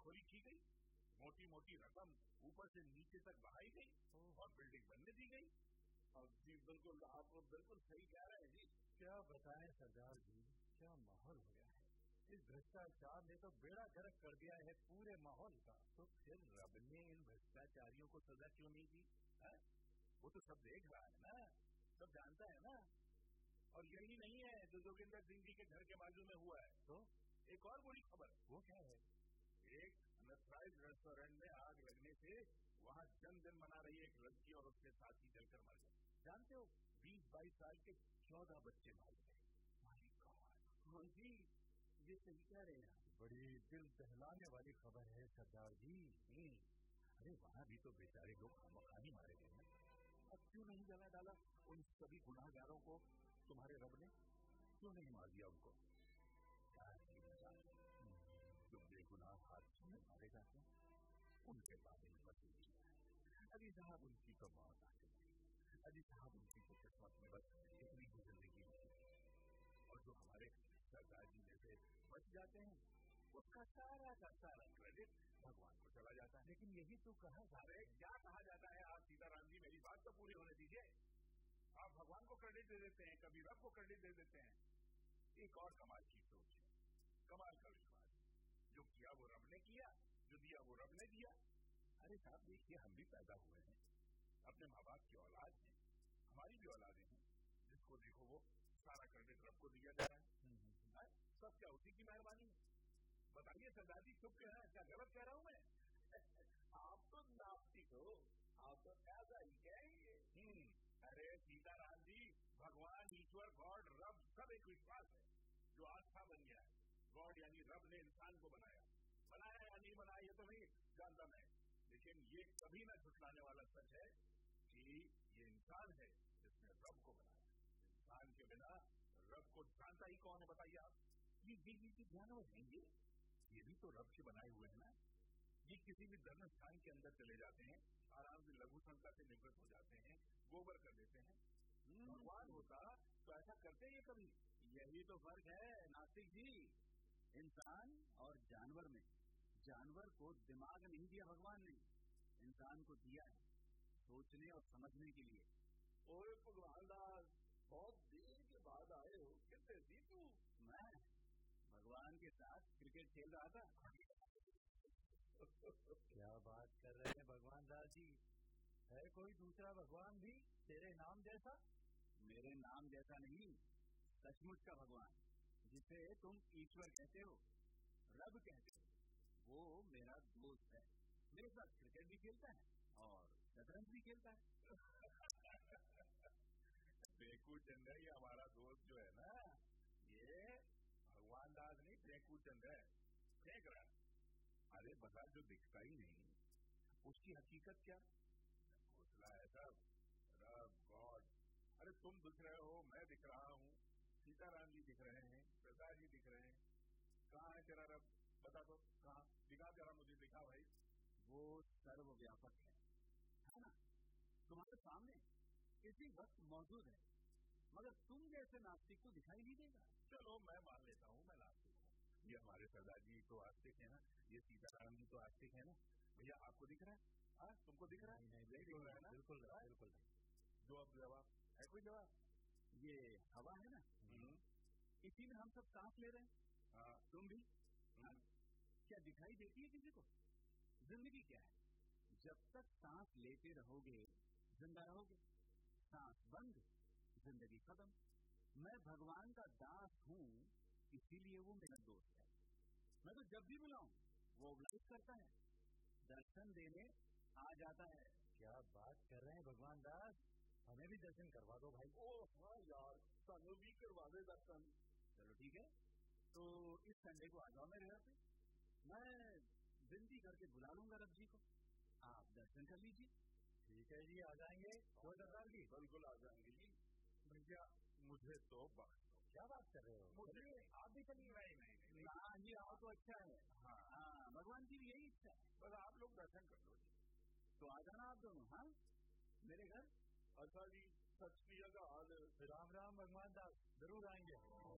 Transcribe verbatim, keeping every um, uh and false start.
खोरी की गई, मोटी मोटी रकम ऊपर से नीचे तक बहाई गई और बिल्डिंग बनने दी गई। अब जी बिल्कुल, आप बिल्कुल सही कह रहे हैं जी। क्या बताएं सरदार जी, क्या माहौल हो गया है। इस भ्रष्टाचार ने तो बेड़ा गर्क कर दिया है पूरे माहौल का। तो फिर रब ने इन भ्रष्टाचारियों को सजा क्यों नहीं दी? है? वो तो सब देख रहा है ना, सब जानता है ना। और यही नहीं है जो जोगिंदर सिंह जी के घर के बाजू में हुआ है। तो एक और बुरी खबर, वो क्या है? एक अनथराइज रेस्टोरेंट में आग लगने से वहाँ जन्मदिन मना रही एक लड़की और उसके साथी जलकर मर गए। जानते हो, बीस बाईस साल के चौदह बच्चे मार गए। My God. हाँ जी, ये सही कह रहे हैं। बड़ी दिल दहलाने वाली खबर है सरदार जी। अरे वहाँ भी तो बेचारे लोग खामखानी मारे गए हैं। अब क्यों नहीं जला डाला उन सभी गुनाहगारों को तुम्हारे रब ने? क्यों नहीं मार दिया उनको? जो बेगुनाह हादसों में मारे जाते हैं उनके बारे में बस अली साहब उनकी तो मौत आ गई। अली साहब उनकी तो किस्मत में बस इतनी ही जिंदगी होती। और जो हमारे सरदार जी जैसे बच जाते हैं उसका सारा का सारा क्रेडिट भगवान को चला जाता है। लेकिन यही तो कहा अरे क्या कहा जाता है? आप सीताराम जी मेरी बात तो पूरी होने दीजिए। आप भगवान को क्रेडिट दे देते हैं, कभी रब को क्रेडिट दे देते हैं। एक और कमाल की सोच है, कमाल का विश्वास। जो किया वो रब ने किया, जो दिया वो रब ने दिया। अरे साहब देखिए, हम भी पैदा हुए हैं, अपने माँ बाप की औलाद हैं, हमारी भी औलादें हैं। जिसको देखो वो सारा क्रेडिट रब को दिया जा रहा है। सब क्या उसी की मेहरबानी है? बताइए सरदार जी, चुप क्यों है? क्या गलत कह रहा हूँ मैं? आप तो नास्तिक हो, आप तो ऐसा ही कहेंगे। अरे सीताराम जी, भगवान, ईश्वर, गॉड, रब सब एक विश्वास है जो आस्था बन गया है। गॉड यानी रब ने इंसान को बनाया, बनाया या नहीं बनाया ये तो नहीं जानता मैं, लेकिन ये कभी ना झुठलाने वाला सच है कि ये इंसान है जिसने रब को बनाया। इंसान के बिना रब को जानता ही कौन है बताइए आप? ये ये जानवर हैं, ये ये भी तो रब के बनाए हुए हैं ना। ये किसी भी धर्म स्थान के अंदर चले जाते हैं, आराम से लघु शंका से निवृत्त हो जाते हैं, गोबर कर देते हैं। भगवान होता तो ऐसा करते ही कभी? यही तो फर्क है नास्तिक जी, इंसान और जानवर में। जानवर को दिमाग नहीं दिया भगवान ने, इंसान को दिया है सोचने और समझने के लिए। ओए भगवान दास, बहुत देर के बाद आए हो, कितने दी तू? मैं भगवान के साथ क्रिकेट खेल रहा था। क्या बात कर रहे हैं भगवान दास जी? है कोई दूसरा भगवान भी तेरे नाम जैसा? मेरे नाम जैसा नहीं, सचमुच का भगवान, जिसे तुम ईश्वर कहते हो, रब कहते हो, वो मेरा दोस्त है। मेरे साथ क्रिकेट भी खेलता है और शतरंज भी खेलता है। बेकू चंद्र, ये हमारा दोस्त जो है ना, ये भगवान दास नहीं, बेकू चंद्र है, फेंक रहा है। अरे बता, जो दिखता ही नहीं उसकी हकीकत क्या? घोषला है सब, रब, गॉड। अरे तुम दिख रहे हो, मैं दिख रहा हूँ, सीताराम जी दिख रहे हैं, प्रसाद जी दिख रहे हैं। कहाँ है तेरा रब? बता दो कहाँ, दिखा जरा मुझे, दिखा भाई। वो सर्वव्यापक है, है ना, तुम्हारे सामने इसी वक्त मौजूद है, मगर तुम जैसे नास्तिक को दिखाई नहीं देगा। चलो मैं मान लेता हूँ मैं नास्तिक हूँ, ये हमारे सरदार जी तो आस्तिक है ना, ये सीताराम जी तो आस्तिक है ना। भैया आपको दिख रहा है? हाँ तुमको दिख रहा है? नहीं, नहीं दिख रहा है ना? बिल्कुल बिल्कुल नहीं। जो अब जवाब है, कोई जवाब? ये हवा है ना, इसी में हम सब सांस ले रहे हैं। हाँ तुम भी। क्या दिखाई देती है किसी को? जिंदगी क्या है? जब तक सांस लेते रहोगे जिंदा रहोगे, सांस बंद जिंदगी खत्म। मैं भगवान का दास हूँ, इसीलिए वो मेरा दोस्त है। मैं तो जब भी बुलाऊं वो ऑब्लाइज करता है, दर्शन देने आ जाता है। क्या बात कर रहे हैं भगवान दास, हमें भी दर्शन करवा दो भाई। ओ हाँ यार, सानू भी करवा दे दर्शन। चलो ठीक है, तो इस संडे को आ जाओ मेरे घर पे, मैं विनती करके बुला लूंगा रब जी को, आप दर्शन कर लीजिए। ठीक है जी, आ जाएंगे। तो सरदार जी बिल्कुल आ जाएंगे जी। भैया मुझे तो बख्श दो। क्या बात कर रहे हो? मुझे आप भी चलिए। नहीं नहीं नहीं, हाँ जी आओ तो अच्छा है। हाँ हाँ, भगवान की भी यही इच्छा है, बस आप लोग दर्शन कर लो जी। तो आ जाना आप दोनों, हाँ मेरे घर। अच्छा जी, सच की जगह हाल। राम राम भगवान दास, जरूर आएंगे।